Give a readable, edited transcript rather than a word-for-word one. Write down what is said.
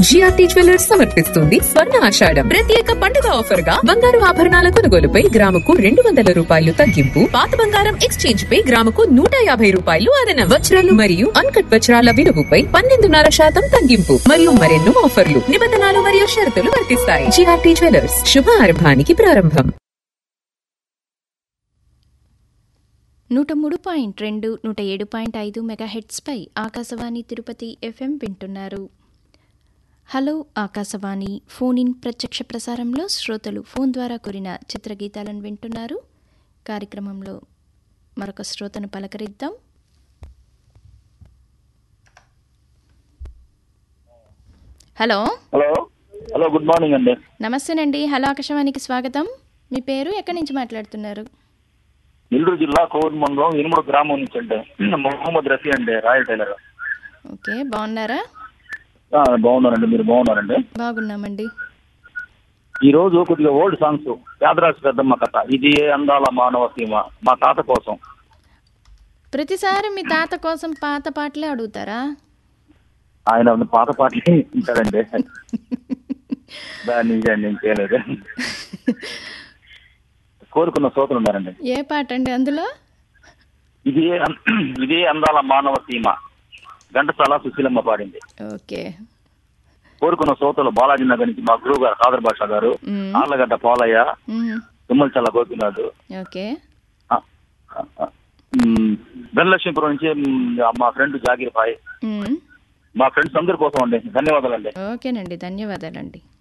GRT jewellers సమర్పిస్తుంది స్వర్ణ ఆషాఢం ప్రత్యేక పండుగ ఆఫర్ గా బంగారు ఆభరణాల కొనుగోలుపై గ్రాముకు 200 రూపాయలు తగ్గింపు, పాత బంగారం ఎక్స్చేంజ్ పై గ్రాముకు 150 రూపాయలు అదనం, వజ్రాలు మరియు అన్కట్ వజ్రాల విలువపై 12.5% తగ్గింపు మరియు మరెన్నో ఆఫర్లు. నిబంధనలు మరియు షరతులు వర్తిస్తాయి. జిఆర్టీ జ్యువెలర్స్, శుభారంభానికి ప్రారంభం. 103.2 107.5 మెగాహెర్ట్జ్పై ఆకాశవాణి తిరుపతి FM వింటున్నారు. హలో ఆకాశవాణి ఫోన్ ఇన్ ప్రత్యక్ష ప్రసారంలో శ్రోతలు ఫోన్ ద్వారా కోరిన చిత్రగీతాలను వింటున్నారు. కార్యక్రమంలో మరొక శ్రోతను పలకరిద్దాం. Hello hello hello good morning అండి. నమస్తేనండి. హలో ఆకాశవాణికి స్వాగతం. మీ పేరు, ఎక్కడి నుంచి మాట్లాడుతున్నారు? నెల్లూరు జిల్లా కోవూరు మండలం ఇనుముడు గ్రామం నుంచి అండి. మొహమ్మద్ రఫీ అండి, రాయల్ టైలర్. ఓకే, బాగున్నారా? బాగున్నారండి, మీరు బాగున్నారండి? బాగున్నామండి. ఈ రోజు కొద్దిగా ఓల్డ్ సాంగ్స్, పేదరాశి పెద్దమ్మ కథ, ఇది ఏ అందాల మానవ సీమ, మా తాత కోసం. ప్రతిసారి మీ తాత కోసం పాత పాటలే అడుగుతారా? ఆయన పాత పాటలే ఉంటాడండి. దాన్ని నేను చేయలేదు. కోరుకున్న శ్రోతలు ఉన్నారండి. ఏ పాట అండి అందులో? ఇదే అందాల మానవ సీమ, ఘంటసాల సుశీలమ్మ పాడింది. ఓకే. కోరుకున్న శ్రోతలు బాలాజీ నగర్ నుంచి మా గురువు గారు ఖాదర్ బాషా గారు, ఆర్లగడ్డ పాలయ్య, తుమ్మలచల్ల గోపినాథ్, ఓకే, ధనలక్ష్మీపురం నుంచి మా ఫ్రెండ్ జాగీర్ భాయ్, మా ఫ్రెండ్స్ అందరి కోసం అండి. ధన్యవాదాలండి. ఓకేనండి, ధన్యవాదాలండి.